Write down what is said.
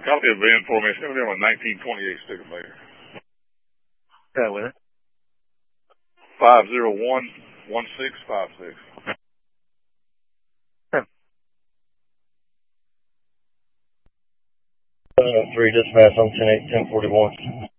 Copy the VIN for me. It's going to be on a 1928 Stickamator. Okay, with it. 501-1656. 703 dispatch on 10-8, 1041.